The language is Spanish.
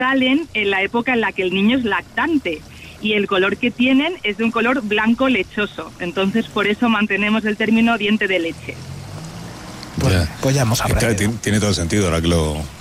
salen en la época en la que el niño es lactante. Y el color que tienen es de un color blanco lechoso. Entonces, por eso mantenemos el término diente de leche. Pues ya hemos aprendido. Tiene todo el sentido ahora que lo